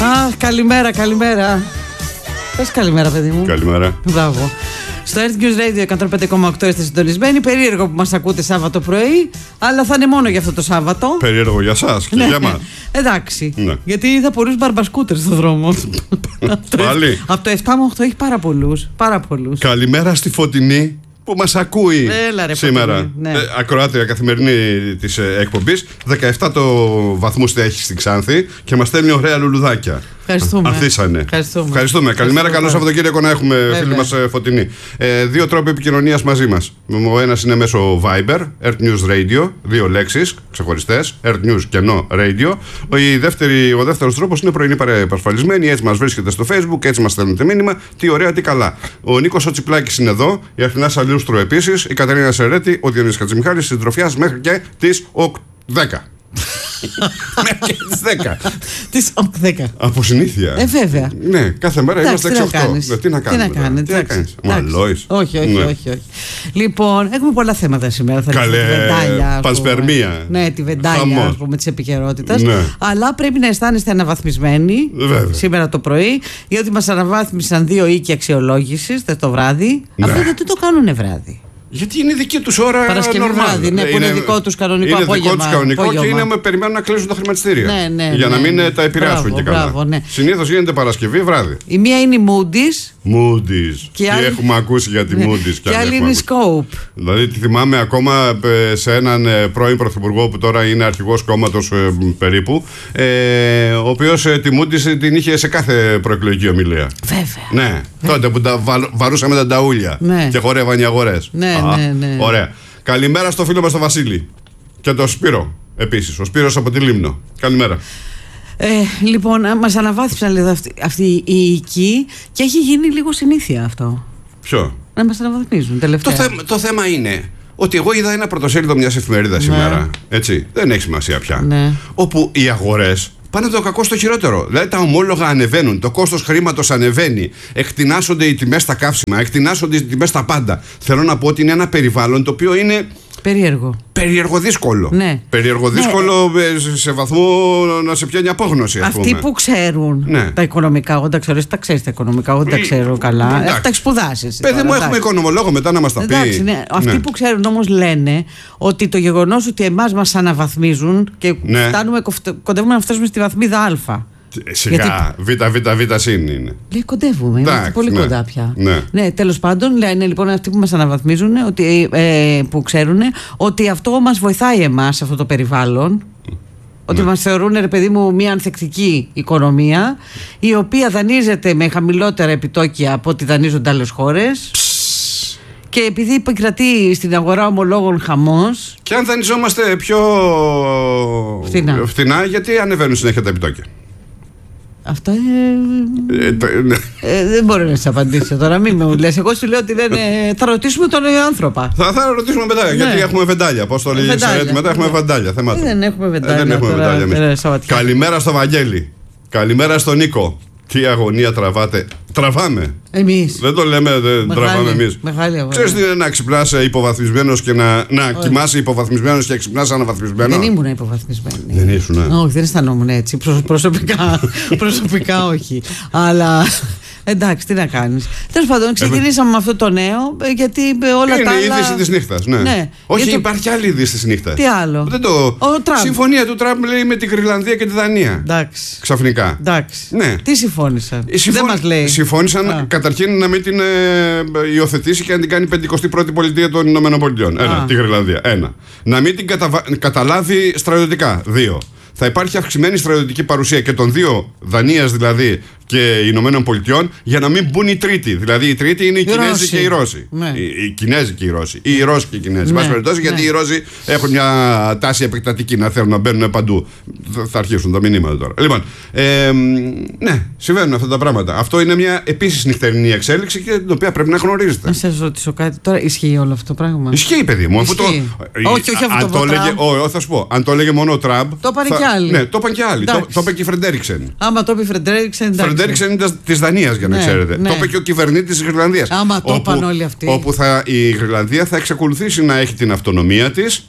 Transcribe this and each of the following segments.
Αχ, καλημέρα. Πες καλημέρα, παιδί μου. Καλημέρα. Μπράβο. Στο Earth News Radio 105,8 είστε συντονισμένοι. Περίεργο που μας ακούτε Σάββατο πρωί, αλλά θα είναι μόνο για αυτό το Σάββατο. Περίεργο για σας και για μας. Εντάξει. Ναι. Γιατί είδα πολλούς μπαρμπασκούτερ στον δρόμο. Πάλι. Από το 7 με 8 έχει πάρα πολλούς. Καλημέρα στη Φωτεινή που μας ακούει. Έλα, ρε, σήμερα. Φωτεινή, ναι. Ακροάτρια καθημερινή της εκπομπής. 17 το βαθμούς θα έχει στην Ξάνθη και μας στέλνει ωραία λουλουδάκια. Ευχαριστούμε. Ανθίσανε. Ευχαριστούμε. Καλημέρα, καλό Σαββατοκύριακο να έχουμε, φίλοι μας Φωτεινή. Δύο τρόποι επικοινωνίας μαζί μας. Ο ένας είναι μέσω Viber, Earth News Radio, δύο λέξεις ξεχωριστές, Earth News κενό Radio. Ο δεύτερος τρόπος είναι πρωινή παρασφαλισμένη, έτσι μας βρίσκεται στο Facebook, έτσι μας στέλνετε μήνυμα. Τι ωραία, τι καλά. Ο Νίκος ο Τσιπλάκης είναι εδώ, η Αθηνά Σαλιούστρο επίσης, η Κατερίνα Σερέτη, ο Διονύσης Χατζημιχάλης, συντροφιάς μέχρι και τις 10. Μέχρι και τις 10. Τις 10. Από συνήθεια. Βέβαια. Ναι, κάθε μέρα είμαστε 6-8. Τι να κάνεις. Μαλώεις. Όχι. Λοιπόν, έχουμε πολλά θέματα σήμερα. Καλέ, πασπερμία. Ναι, τη βεντάλια, ας πούμε, της επικαιρότητας. Ναι. Αλλά πρέπει να αισθάνεστε αναβαθμισμένοι σήμερα το πρωί, γιατί μας αναβάθμισαν 2 οίκοι αξιολόγησης το βράδυ. Ναι. Αυτό γιατί το κάνουνε βράδυ. Γιατί είναι δική τους ώρα. Παρασκευή βράδυ, ναι, που είναι δικό τους κανονικό απόγευμα. Είναι δικό τους κανονικό και περιμένουν να κλείσουν τα χρηματιστήρια. Ναι, για να μην τα επηρεάσουν και καλά. Ναι. Συνήθως γίνεται Παρασκευή βράδυ. Η μία είναι η Moody's. Και έχουμε ακούσει για τη Moody's. Και άλλη είναι η Scope. Δηλαδή τη θυμάμαι ακόμα σε έναν πρώην πρωθυπουργό που τώρα είναι αρχηγός κόμματος περίπου, ο οποίος τη Moody's την είχε σε κάθε προεκλογική ομιλία. Βέβαια. Ναι, τότε που τα βαρούσαμε τα νταούλια και χορεύαν οι αγορές. Ναι. Ωραία. Καλημέρα στο φίλο μας τον Βασίλη και τον Σπύρο επίσης. Ο Σπύρος από τη Λίμνο. Καλημέρα. Λοιπόν, μας αναβάθμισαν αυτή η οίκη και έχει γίνει λίγο συνήθεια αυτό. Ποιο? Να μας αναβαθμίζουν τελευταία. Το θέμα είναι ότι εγώ είδα ένα πρωτοσέλιδο μιας εφημερίδας σήμερα. Έτσι. Δεν έχει σημασία πια. Ναι. Όπου οι αγορές πάνε το κακό στο χειρότερο. Δηλαδή τα ομόλογα ανεβαίνουν, το κόστος χρήματος ανεβαίνει, εκτινάσσονται οι τιμές στα καύσιμα, εκτινάσσονται οι τιμές στα πάντα. Θέλω να πω ότι είναι ένα περιβάλλον το οποίο είναι περίεργο δύσκολο. Ναι. Περίεργο δύσκολο σε βαθμό να σε πιάνει απόγνωση. Αυτοί που ξέρουν τα οικονομικά, εγώ τα ξέρω, εσύ τα ξέρεις τα οικονομικά, εγώ δεν τα ξέρω καλά. Τα έχεις σπουδάσει. Παιδί μου, έχουμε οικονομολόγο μετά να μας τα πει. Εντάξει, ναι. Αυτοί που ξέρουν όμως λένε ότι το γεγονός ότι εμάς μας αναβαθμίζουν και κοντεύουμε να φτάσουμε στη βαθμίδα Α. Σιγά, β συν είναι. Λέει κοντεύουμε, είμαστε πολύ κοντά πια. Ναι, τέλος πάντων, λένε λοιπόν αυτοί που μας αναβαθμίζουν, που ξέρουν ότι αυτό μας βοηθάει εμάς, αυτό το περιβάλλον. Ότι μας θεωρούν, ρε παιδί μου, μια ανθεκτική οικονομία, η οποία δανείζεται με χαμηλότερα επιτόκια από ό,τι δανείζονται άλλες χώρες. Και επειδή επικρατεί στην αγορά ομολόγων χαμός. Και αν δανειζόμαστε πιο φθηνά, γιατί ανεβαίνουν συνέχεια τα επιτόκια? Αυτό δεν μπορώ να σε απαντήσω τώρα, μην με λες. Εγώ σου λέω ότι θα ρωτήσουμε τον άνθρωπο. Θα ρωτήσουμε μετά, γιατί έχουμε βεντάλια. Πώς το λέει η Σερέτη μετά, έχουμε βεντάλια. Δεν έχουμε βεντάλια. Καλημέρα στο Βαγγέλη. Καλημέρα στον Νίκο. Τι αγωνία τραβάτε. Τραβάμε. Εμείς. Δεν το λέμε, δεν τραβάμε εμείς. Ξέρεις τι είναι να ξυπνάς υποβαθμισμένος και να κοιμάσαι υποβαθμισμένος και ξυπνάς αναβαθμισμένος? Δεν ήμουν υποβαθμισμένη. Δεν ήσουν. Όχι, δεν αισθανόμουν έτσι. Προσωπικά όχι. Αλλά. Εντάξει, τι να κάνεις. Τέλος πάντων, ξεκινήσαμε με αυτό το νέο, γιατί όλα τα άλλα. Είναι η είδηση της νύχτας, ναι. Όχι, υπάρχει άλλη είδηση της νύχτας. Τι άλλο? Συμφωνία του Τραμπ, λέει, με τη Γρυλανδία και τη Δανία. Εντάξει. Ξαφνικά. Εντάξει. Ναι. Τι συμφώνησαν? Δεν μας λέει. Συμφώνησαν καταρχήν να μην την υιοθετήσει και να την κάνει 51η πολιτεία των Ηνωμένων Πολιτειών. Τη Γρυλανδία. Να μην την καταλάβει στρατιωτικά. 2. Θα υπάρχει αυξημένη στρατιωτική παρουσία και των δύο, Δανίας δηλαδή και Ηνωμένων Πολιτειών, για να μην μπουν οι τρίτοι. Δηλαδή οι τρίτοι είναι οι Κινέζοι και οι Ρώσοι. Ναι. Οι Κινέζοι και οι Ρώσοι. Ή οι Ρώσοι και οι Κινέζοι. Ναι. Περιπτώσει, γιατί οι Ρώσοι έχουν μια τάση επεκτατική να θέλουν να μπαίνουν παντού. Θα αρχίσουν τα μηνύματα τώρα. Λοιπόν, ναι, συμβαίνουν αυτά τα πράγματα. Αυτό είναι μια επίσης νυχτερινή εξέλιξη και την οποία πρέπει να γνωρίζετε. Να σας ρωτήσω κάτι τώρα. Ισχύει όλο αυτό το πράγμα? Ισχύει, παιδί μου. Όχι αυτό το πράγμα. Θα σου πω, αν το έλεγε μόνο ο Τραμπ. Το είπαν και άλλοι. Ναι, το είπαν και άλλοι. Το είπε και η Φρεντέριξεν. Άμα το είπε η Φρεντέριξεν. Φρεντέριξεν είναι της Δανίας, για να ξέρετε. Το είπε και ο κυβερνήτης της Γρυλανδίας. Άμα το είπαν όλοι αυτοί. Όπου η Γρυλανδία θα εξακολουθήσει να έχει την αυτονομία της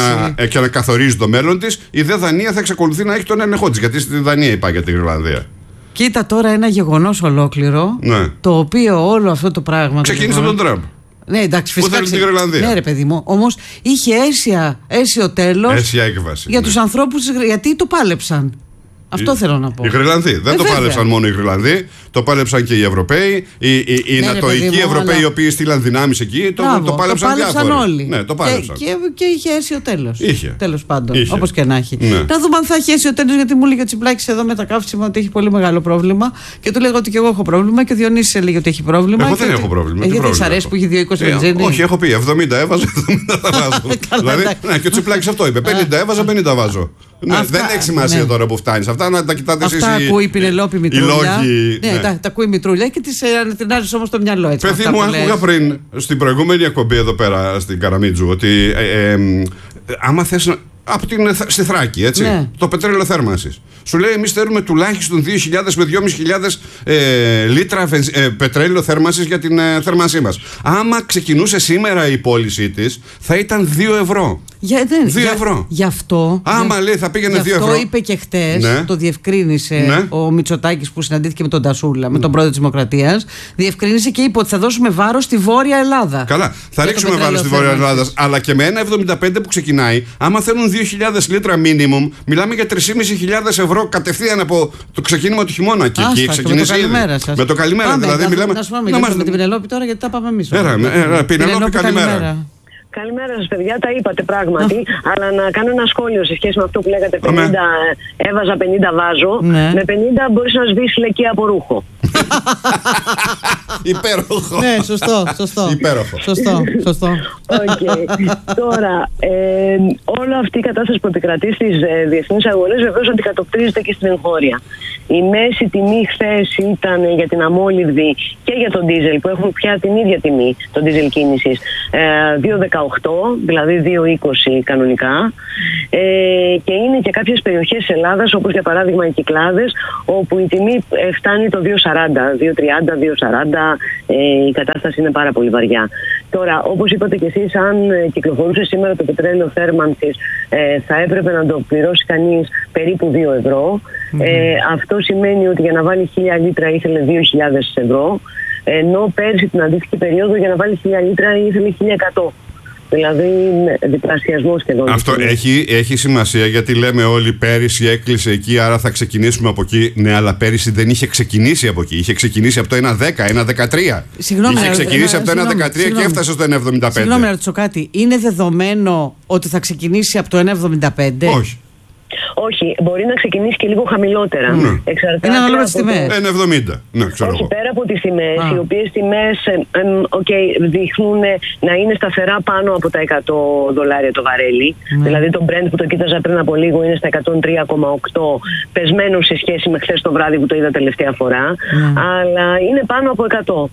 και να καθορίζει το μέλλον της. Η δε Δανία θα εξακολουθεί να έχει τον έλεγχό της. Γιατί στη Δανία υπάρχει για τη Γρυλανδία. Κοίτα τώρα ένα γεγονός ολόκληρο, ναι, το οποίο όλο αυτό το πράγμα ξεκίνησε από τον Τραμπ. Ναι, εντάξει, φυσικά. Που θέλει την Γρυλανδία. Ναι, ρε παιδί μου. Όμως είχε αίσιο τέλος. Αίσια έκβαση. Για τους ανθρώπους, γιατί το πάλεψαν. Αυτό θέλω να πω. Οι Γρυλανδοί. Δεν το πάλεψαν μόνο οι Γρυλανδοί, το πάλεψαν και οι Ευρωπαίοι, οι νατοικοί Ευρωπαίοι, οι οποίοι στείλαν δυνάμεις εκεί. Το πάλεψαν διάφοροι. Όλοι. Ναι, το πάλεψαν. Και είχε αίσιο τέλος. Τέλος πάντων. Είχε. Όπως και να έχει. Ναι. Να δούμε αν θα έχει αίσιο τέλος, γιατί μου έλεγε ο Τσιπλάκης εδώ με τα καύσιμα ότι έχει πολύ μεγάλο πρόβλημα. Και του λέγω ότι και εγώ έχω πρόβλημα. Και ο Διονύσης έλεγε ότι έχει πρόβλημα. Εγώ δεν έχω πρόβλημα. Γιατί σ' αρέσει που έχει 2,20 βενζίνη. Όχι, έχω πει 70 έβαζα, 70 θα βάζω. Δηλαδή, και ο Τσιπλάκης αυτό είπε. 50 έβαζα, 50 βάζω. Ναι, δεν έχει σημασία τώρα που φτάνει. Αυτά να τα κοιτάτε εσείς. Αυτά ακούει η Πινελόπη Μητρούλια. Ναι, τα ακούει η Μητρούλια και τις ανατινάζει όμως το μιαλό έτσι. Παιδί μου, άκουγα πριν στην προηγούμενη εκπομπή εδώ πέρα στην Καραμίτζου ότι άμα θες στη Θράκη, έτσι, ναι, το πετρέλαιο θέρμανσης. Σου λέει εμείς θέλουμε τουλάχιστον 2.000 με 2.500 λίτρα πετρέλαιο θέρμανσης για την θέρμανσή μας. Άμα ξεκινούσε σήμερα η πώλησή της, θα ήταν 2 ευρώ. 2 ευρώ. Γι' αυτό. Άμα λέει θα πήγαινε 2 ευρώ. Αυτό είπε και χτες, ναι, το διευκρίνησε, ναι, ο Μητσοτάκης που συναντήθηκε με τον Τασούλα, με τον πρόεδρο της Δημοκρατίας. Διευκρίνησε και είπε ότι θα δώσουμε βάρος στη Βόρεια Ελλάδα. Καλά, θα ρίξουμε βάρος στη Βόρεια Ελλάδα, αλλά και με 1,75 που ξεκινάει, άμα θέλουν 2.000 λίτρα minimum, μιλάμε για 3.500 ευρώ κατευθείαν από το ξεκίνημα του χειμώνα. Και εκεί ξεκινήσει ήδη. Με το καλημέρα. Πάμε, δηλαδή μιλάμε. Να σου πούμε με την Πινελόπη τώρα, γιατί τα πάμε εμείς. Πινελόπη, καλημέρα. Καλημέρα σας παιδιά, τα είπατε πράγματι, αλλά να κάνω ένα σχόλιο σε σχέση με αυτό που λέγατε 50 έβαζα, 50 βάζω. Ναι. Με 50 μπορείς να σβήσεις λεκεία από ρούχο. Υπέροχο. Ναι, σωστό. Υπέροχο. Σωστό. Okay. Τώρα, όλη αυτή η κατάσταση που επικρατεί στις διεθνείς αγορές βεβαίως αντικατοπτρίζεται και στην εγχώρια. Η μέση τιμή χθες ήταν για την αμόλυβδη και για τον ντίζελ που έχουν πια την ίδια τιμή, τον ντίζελ κίνησης, 2,18, δηλαδή 2,20 κανονικά, και είναι και κάποιες περιοχές της Ελλάδας, όπως για παράδειγμα οι Κυκλάδες, όπου η τιμή φτάνει το 2,40, 2,30, 2,40, η κατάσταση είναι πάρα πολύ βαριά. Τώρα, όπως είπατε και εσείς, αν κυκλοφορούσε σήμερα το πετρέλαιο θέρμανσης, θα έπρεπε να το πληρώσει κανείς περίπου 2 ευρώ. Αυτό σημαίνει ότι για να βάλει 1.000 λίτρα ήθελε 2.000 ευρώ, ενώ πέρσι την αντίστοιχη περίοδο για να βάλει 1.000 λίτρα ήθελε 1.100. Δηλαδή διπλασιασμό σχεδόν. Αυτό έχει σημασία, γιατί λέμε όλοι πέρυσι έκλεισε εκεί, άρα θα ξεκινήσουμε από εκεί. Ναι, αλλά πέρυσι δεν είχε ξεκινήσει από εκεί. Είχε ξεκινήσει από το 1,10, 1,13. Συγγνώμη, είχε ξεκινήσει από το 1,13 και έφτασε στο 1,75. Συγγνώμη, να ρωτήσω κάτι. Είναι δεδομένο ότι θα ξεκινήσει από το 1,75? Όχι. Όχι, μπορεί να ξεκινήσει και λίγο χαμηλότερα. Είναι ανάλογα τις τιμές. 1,70. Ναι, ξέρω. Όχι, πέρα από τις τιμές, οι οποίες τιμές δείχνουν να είναι σταθερά πάνω από τα $100 το βαρέλι. Δηλαδή το Brent που το κοίταζα πριν από λίγο είναι στα 103,8, πεσμένο σε σχέση με χθες το βράδυ που το είδα τελευταία φορά. Αλλά είναι πάνω από 100.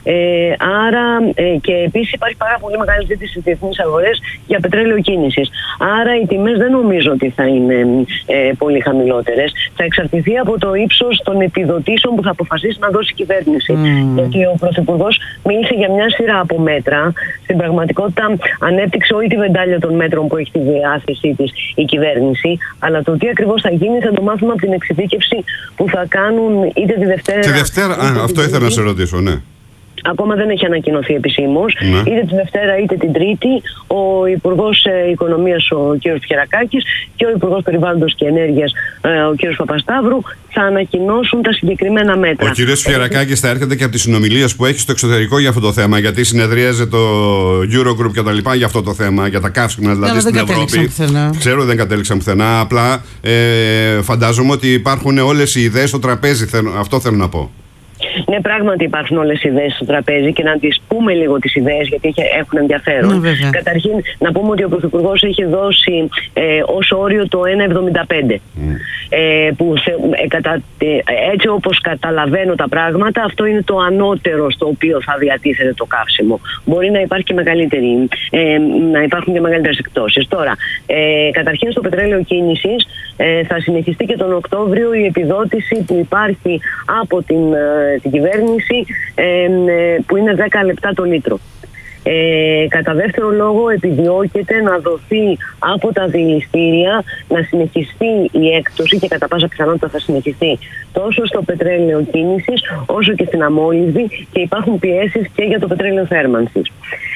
Άρα και επίσης υπάρχει πάρα πολύ μεγάλη ζήτηση στις διεθνείς αγορές για πετρέλαιο κίνησης. Άρα οι τιμές δεν νομίζω ότι θα είναι πολύ χαμηλότερες. Θα εξαρτηθεί από το ύψος των επιδοτήσεων που θα αποφασίσει να δώσει η κυβέρνηση. Γιατί ο Πρωθυπουργός μίλησε για μια σειρά από μέτρα. Στην πραγματικότητα ανέπτυξε όλη τη βεντάλια των μέτρων που έχει στη διάθεσή της η κυβέρνηση. Αλλά το τι ακριβώς θα γίνει θα το μάθουμε από την εξειδίκευση που θα κάνουν είτε τη Δευτέρα. Τη Δευτέρα, αυτό ήθελα να σε ρωτήσω, ναι. Ακόμα δεν έχει ανακοινωθεί επισήμως. Είτε τη Δευτέρα είτε την Τρίτη, ο Υπουργός Οικονομίας, ο κ. Φιερακάκης, και ο Υπουργός Περιβάλλοντος και Ενέργειας, ο κ. Παπασταύρου, θα ανακοινώσουν τα συγκεκριμένα μέτρα. Ο κ. Φιερακάκης θα έρχεται και από τις συνομιλίες που έχει στο εξωτερικό για αυτό το θέμα, γιατί συνεδρίαζε το Eurogroup και τα λοιπά για αυτό το θέμα, για τα καύσιμα δηλαδή στην Ευρώπη. Ξέρω, δεν κατέληξαν πουθενά. Απλά φαντάζομαι ότι υπάρχουν όλες οι ιδέες στο τραπέζι. Αυτό θέλω να πω. Ναι, πράγματι υπάρχουν όλες οι ιδέες στο τραπέζι και να τις πούμε λίγο τις ιδέες, γιατί έχουν ενδιαφέρον. Καταρχήν, να πούμε ότι ο Πρωθυπουργός έχει δώσει ως όριο το 1,75. Που έτσι όπως καταλαβαίνω τα πράγματα, αυτό είναι το ανώτερο στο οποίο θα διατίθεται το καύσιμο. Μπορεί να υπάρχει και να υπάρχουν και μεγαλύτερες εκπτώσεις. Τώρα, καταρχήν στο πετρέλαιο κίνησης θα συνεχιστεί και τον Οκτώβριο η επιδότηση που υπάρχει από την κυβέρνηση, που είναι 10 λεπτά το λίτρο. Κατά δεύτερο λόγο, επιδιώκεται να δοθεί από τα δηληστήρια να συνεχιστεί η έκπτωση, και κατά πάσα πιθανότητα θα συνεχιστεί τόσο στο πετρέλαιο κίνησης όσο και στην αμόλυβδη, και υπάρχουν πιέσεις και για το πετρέλαιο θέρμανσης.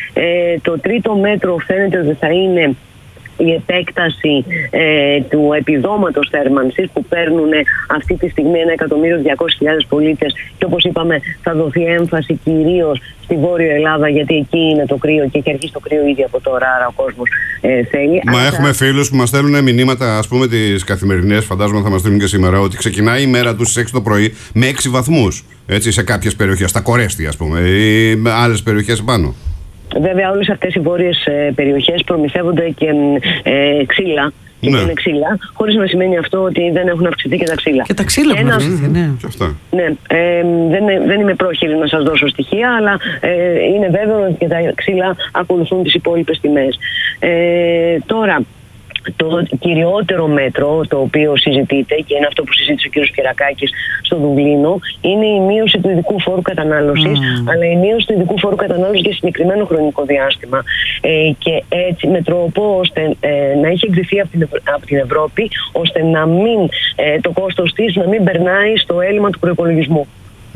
Το τρίτο μέτρο φαίνεται ότι θα είναι η επέκταση του επιδόματος θέρμανσης που παίρνουν αυτή τη στιγμή 1.200.000 πολίτες, και όπως είπαμε θα δοθεί έμφαση κυρίως στη Βόρεια Ελλάδα, γιατί εκεί είναι το κρύο και έχει αρχίσει το κρύο ήδη από τώρα, άρα ο κόσμος θέλει. Μα έχουμε φίλους που μας στέλνουν μηνύματα, ας πούμε τις καθημερινές, φαντάζομαι θα μας στείλουν και σήμερα, ότι ξεκινάει η μέρα τους στις 6 το πρωί με 6 βαθμούς, έτσι, σε κάποιες περιοχές, στα Κορέστη ας πούμε, ή με άλλες περιοχές πάνω. Βέβαια, όλες αυτές οι βόρειες περιοχές προμηθεύονται και ξύλα. Και είναι ξύλα, χωρίς να σημαίνει αυτό ότι δεν έχουν αυξηθεί και τα ξύλα. Και τα ξύλα προμηθεύονται, ναι. Ναι, δεν είμαι πρόχειρη να σας δώσω στοιχεία, αλλά είναι βέβαιο ότι και τα ξύλα ακολουθούν τις υπόλοιπες τιμές. Τώρα, το κυριότερο μέτρο το οποίο συζητείται, και είναι αυτό που συζήτησε ο κ. Κερακάκης στο Δουβλίνο, είναι η μείωση του ειδικού φόρου κατανάλωσης, αλλά η μείωση του ειδικού φόρου κατανάλωσης για συγκεκριμένο χρονικό διάστημα, και έτσι με τρόπο ώστε να έχει εγκριθεί από την Ευρώπη, ώστε να μην, το κόστος της να μην περνάει στο έλλειμμα του προϋπολογισμού.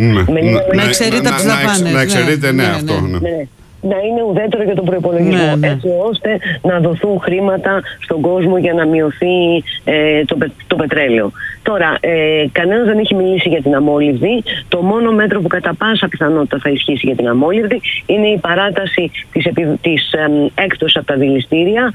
Να εξαιρείται από τις δαπάνες. Να εξαιρείται, ναι, αυτό. Να είναι ουδέτερο για τον προϋπολογισμό, έτσι ώστε να δοθούν χρήματα στον κόσμο για να μειωθεί το πετρέλαιο. Τώρα, κανένας δεν έχει μιλήσει για την αμόλυβδη. Το μόνο μέτρο που κατά πάσα πιθανότητα θα ισχύσει για την αμόλυβδη είναι η παράταση της έκπτωσης από τα δηληστήρια,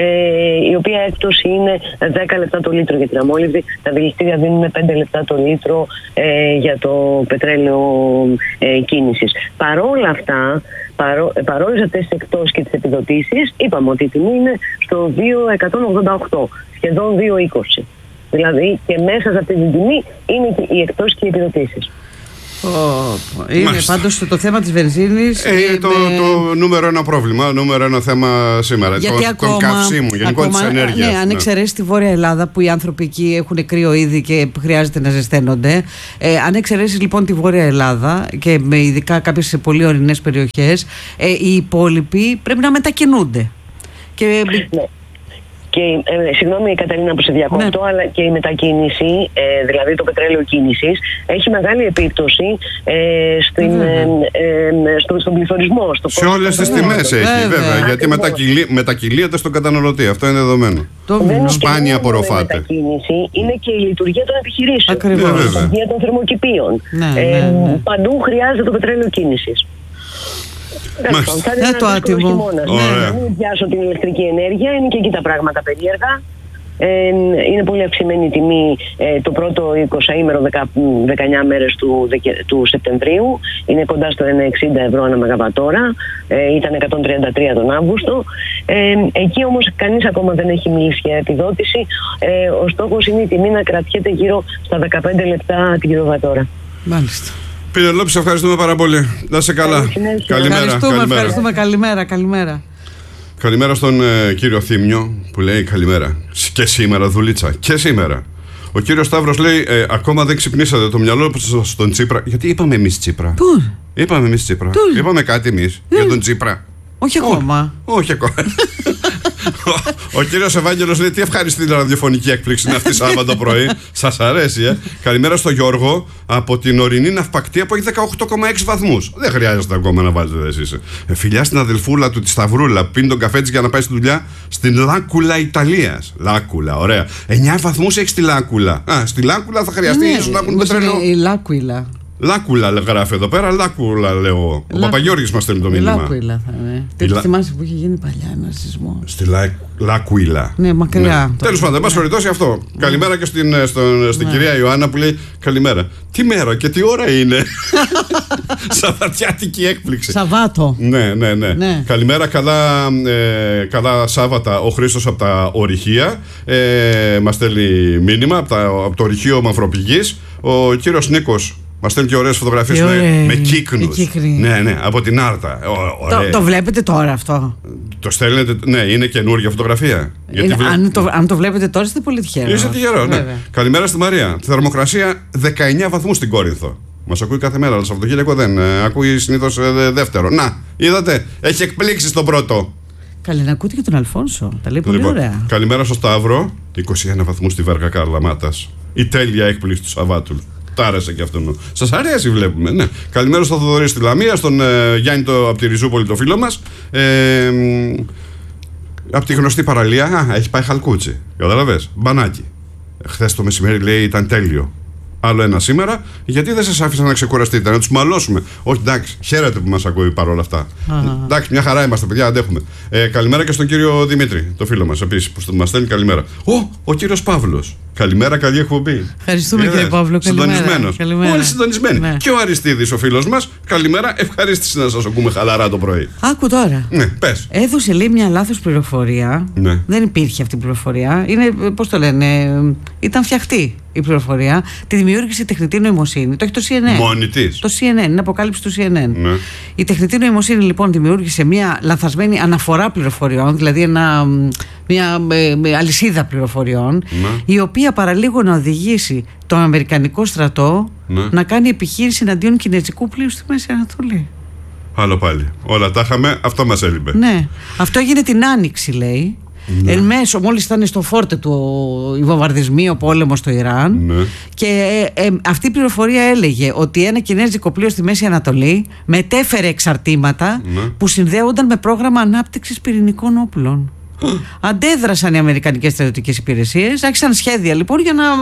η οποία έκπτωση είναι 10 λεπτά το λίτρο για την αμόλυβδη. Τα δηληστήρια δίνουν 5 λεπτά το λίτρο για το πετρέλαιο κίνησης. Παρόλα αυτά, παρόλες αυτές τις εκτόσεις και τις επιδοτήσεις, είπαμε ότι η τιμή είναι στο 2,188, σχεδόν 2,20. Δηλαδή και μέσα σε αυτή την τιμή είναι και οι εκτόσεις και οι επιδοτήσεις. Είναι πάντως το θέμα της βενζίνης. Το νούμερο ένα πρόβλημα, νούμερο ένα θέμα σήμερα. Των καυσίμων, γενικώ της ενέργειας. Ναι, αν εξαιρέσει τη Βόρεια Ελλάδα που οι άνθρωποι εκεί έχουν κρύο ήδη και χρειάζεται να ζεσταίνονται. Αν εξαιρέσει λοιπόν τη Βόρεια Ελλάδα και με ειδικά κάποιες πολύ ορεινές περιοχές, οι υπόλοιποι πρέπει να μετακινούνται. Ναι. Και, συγγνώμη Καταρίνα που σε διακόπτω, αλλά και η μετακίνηση, δηλαδή το πετρέλαιο κίνησης, έχει μεγάλη επίπτωση στον πληθωρισμό. Σε όλες τις τιμές έχει, βέβαια, γιατί μετακυλίεται στον καταναλωτή. Αυτό είναι δεδομένο. Σπάνια απορροφάται. Η μετακίνηση είναι και η λειτουργία των επιχειρήσεων, η λειτουργία των θερμοκηπίων. Παντού χρειάζεται το πετρέλαιο κίνησης. Το άτιμο. Να μην πιάσω την ηλεκτρική ενέργεια, είναι και εκεί τα πράγματα περίεργα. Είναι πολύ αυξημένη η τιμή το πρώτο 20ήμερο 19 μέρες του Σεπτεμβρίου. Είναι κοντά στο 1,60 ευρώ ανά μεγαβατόρα. Ήταν 133 τον Αύγουστο. Εκεί όμως κανείς ακόμα δεν έχει μιλήσει για επιδότηση. Ο στόχος είναι η τιμή να κρατιέται γύρω στα 15 λεπτά την κιλοβατόρα. Μάλιστα. Πινελόπη, σε ευχαριστούμε πάρα πολύ. Να είσαι καλά. Ευχαριστούμε. Καλημέρα. Καλημέρα στον κύριο Θήμιο που λέει καλημέρα. Και σήμερα, δουλίτσα. Και σήμερα. Ο κύριος Σταύρος λέει ακόμα δεν ξυπνήσατε το μυαλό στον Τσίπρα. Γιατί είπαμε εμείς Τσίπρα. Πού? Είπαμε εμείς Τσίπρα. Είπαμε κάτι εμείς για τον Τσίπρα. Όχι ακόμα. Όχι ακόμα. Ο κύριος Ευάγγελος λέει: τι ευχαριστή ραδιοφωνική έκπληξη είναι αυτή Σάββατο πρωί. Σας αρέσει, Καλημέρα στο Γιώργο από την ορεινή Ναυπακτία που έχει 18,6 βαθμούς. Δεν χρειάζεται ακόμα να βάλετε εσείς. Φιλιά στην αδελφούλα του τη Σταυρούλα που πίνει τον καφέ της για να πάει στη δουλειά στην Λάκουλα Ιταλίας. Λάκουλα, ωραία. 9 βαθμούς έχει στη Λάκουλα. Στη Λάκουλα θα χρειαστεί ίσως να έχουν πετρέλαιο. Η Λάκουλα. Λάκουλα γράφει εδώ πέρα, Λάκουλα λέω. Ο Παπαγιώργης μας στέλνει το μήνυμα. Λάκουλα θα είναι. Τι θυμάσαι που είχε γίνει παλιά ένα σεισμό. Στη Λάκουλα. Ναι, μακριά. Ναι. Τέλος πάντων, εν πάση περιπτώσει αυτό. Καλημέρα και στην κυρία Ιωάννα που λέει καλημέρα. Τι μέρα και τι ώρα είναι. Σαββατιάτικη έκπληξη. Σαββάτο. Ναι. Καλημέρα, καλά Σάββατα. Ο Χρήστος από τα Ορυχεία μας στέλνει μήνυμα από το Ορυχείο Μαυροπηγής. Ο κύριος Νίκος μας στέλνει και ωραίες φωτογραφίες με κύκνους. Ναι, από την Άρτα. Το βλέπετε τώρα αυτό? Το στέλνετε, ναι, είναι καινούργια φωτογραφία. Αν το βλέπετε τώρα είστε πολύ τυχερό. Είστε τυχερό, ναι. Καλημέρα στη Μαρία. Θερμοκρασία 19 βαθμούς στην Κόρινθο. Μας ακούει κάθε μέρα, αλλά Σαββατοκύριακο δεν. Ακούει συνήθως δεύτερο. Να, είδατε, έχει εκπλήξει τον πρώτο. Καλή να ακούτε και τον Αλφόνσο. Τα λέει πολύ ωραία. Καλημέρα στο Σταύρο. 21 βαθμούς στη Βέργα Καρλαμάτας. Η τέλεια έκπληξη του Σαββάτου. Τ' άρεσε και αυτόν. Σας αρέσει, βλέπουμε. Ναι. Καλημέρα στο Θοδωρή στη Λαμία, στον Γιάννη από τη Ριζούπολη, το φίλο μας. Από τη γνωστή παραλία. Έχει πάει Χαλκούτσι. Καταλαβες. Μπανάκι. Χθες το μεσημέρι λέει ήταν τέλειο. Άλλο ένα σήμερα, γιατί δεν σας άφησα να ξεκουραστείτε, να τους μαλώσουμε. Όχι, εντάξει, χαίρετε που μας ακούει παρόλα αυτά. Εντάξει, μια χαρά είμαστε, παιδιά, αντέχουμε. Καλημέρα και στον κύριο Δημήτρη, το φίλο μας επίσης, που μας στέλνει καλημέρα. Ο κύριος Παύλος. Καλημέρα, καλή εκπομπή. Ευχαριστούμε, κύριε Παύλο. Συντονισμένος. Όλοι συντονισμένοι. Ναι. Και ο Αριστίδης, ο φίλος μας. Καλημέρα, ευχαρίστηση να σας ακούμε χαλαρά το πρωί. Άκου τώρα. Ναι, πες. Έδωσε λέει μια λάθος πληροφορία. Ναι. Δεν υπήρχε αυτή η πληροφορία. Είναι, πώς το λένε, ήταν φτιαχτή η πληροφορία. Τη δημιούργησε η τεχνητή νοημοσύνη. Το έχει το CNN. Μόνη της. Το CNN, είναι αποκάλυψη του CNN. Ναι. Η τεχνητή νοημοσύνη λοιπόν δημιούργησε μια λανθασμένη αναφορά πληροφοριών, δηλαδή μια αλυσίδα πληροφοριών, ναι, η οποία παραλίγο να οδηγήσει τον Αμερικανικό στρατό, ναι, να κάνει επιχείρηση εναντίον κινέζικου πλοίου στη Μέση Ανατολή. Άλλο πάλι. Όλα τα είχαμε, αυτό μας έλειπε. Ναι. Αυτό έγινε την Άνοιξη, λέει. Ναι. Εν μέσω, μόλις ήταν στο φόρτε του οι βομβαρδισμοί, ο πόλεμος στο Ιράν, ναι, και αυτή η πληροφορία έλεγε ότι ένα κινέζικο πλοίο στη Μέση Ανατολή μετέφερε εξαρτήματα, ναι, που συνδέονταν με πρόγραμμα ανάπτυξης πυρηνικών όπλων. Αντέδρασαν οι αμερικανικές στρατιωτικές υπηρεσίες, άρχισαν σχέδια λοιπόν για να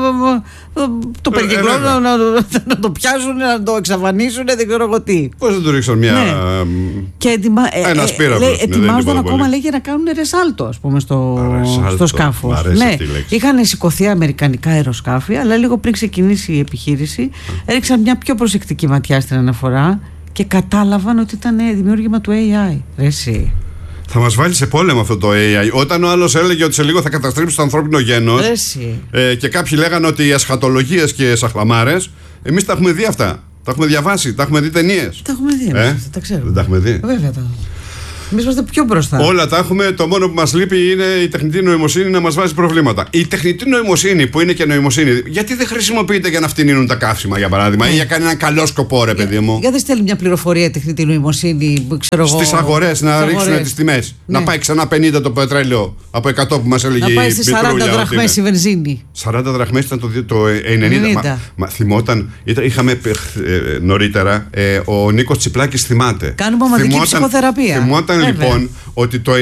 το περικυκλώνουν, να το πιάσουν, να το εξαφανίσουν, δεν ξέρω εγώ τι. Πώς δεν του ρίξαν μια. Ναι. Και ετοιμάζονταν ακόμα, λέει, για να κάνουν ρεσάλτο, ας πούμε, στο σκάφος. Ναι, είχαν σηκωθεί αμερικανικά αεροσκάφη, αλλά λίγο πριν ξεκινήσει η επιχείρηση, έριξαν μια πιο προσεκτική ματιά στην αναφορά και κατάλαβαν ότι ήταν δημιούργημα του AI. Εσύ. Θα μας βάλει σε πόλεμο αυτό το AI. Όταν ο άλλος έλεγε ότι σε λίγο θα καταστρέψει το ανθρώπινο γένος, και κάποιοι λέγανε ότι οι ασχατολογίες και σαχλαμάρες, εμείς τα έχουμε δει αυτά. Τα έχουμε διαβάσει, τα έχουμε δει ταινίες. Τα έχουμε δει, τα ξέρουμε. Δεν τα έχουμε δει. Βέβαια τα. Εμείς είμαστε πιο μπροστά. Όλα τα έχουμε. Το μόνο που μας λείπει είναι η τεχνητή νοημοσύνη να μας βάζει προβλήματα. Η τεχνητή νοημοσύνη, που είναι και νοημοσύνη, γιατί δεν χρησιμοποιείται για να φτηνίνουν τα καύσιμα, για παράδειγμα, ή για κάνει ένα καλό σκοπό, ρε παιδί μου. Γιατί δεν στέλνει μια πληροφορία η τεχνητή νοημοσύνη, ξέρω εγώ. Στις αγορές να ρίξουν τις τιμές. Ναι. Να πάει ξανά 50 το πετρέλαιο από 100 που μας έλεγε η Πετρούλια. Να πάει στις 40 δραχμές η βενζίνη. 40 δραχμές ήταν το 90. Μα θυμόταν, είχαμε νωρίτερα, ο Νίκος Τσιπλάκης θυμάται. Κάνουμε ομαδική ψυχοθεραπεία. Θυμόταν λοιπόν ότι το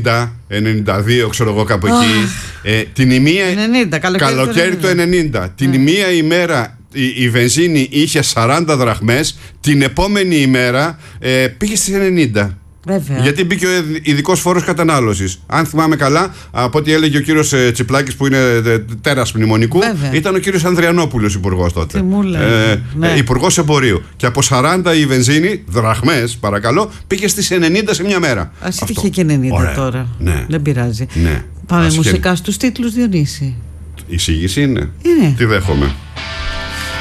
90-92, ξέρω εγώ κάπου εκεί, την ημία, καλοκαίρι του 90, την μία ημέρα η βενζίνη είχε 40 δραχμές, την επόμενη ημέρα πήγε στις 90. Βέβαια. Γιατί μπήκε ο ειδικός φόρος κατανάλωσης. Αν θυμάμαι καλά, από ό,τι έλεγε ο κύριος Τσιπλάκης, που είναι τέρας μνημονικού, ήταν ο κύριος Ανδριανόπουλος υπουργός τότε. Υπουργός Εμπορίου. Και από 40 η βενζίνη, δραχμές παρακαλώ, πήγε στις 90 σε μια μέρα. Ας είχε και 90. Ωραία. Τώρα. Ναι. Δεν πειράζει. Ναι. Πάμε μουσικά στους τίτλους, Διονύση. Η εισήγηση είναι. Τι δέχομαι.